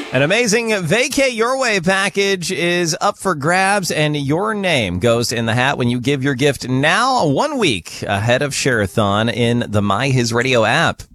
An amazing Vacay Your Way package is up for grabs, and your name goes in the hat when you give your gift now, 1 week ahead of Share-a-thon in the My His Radio app.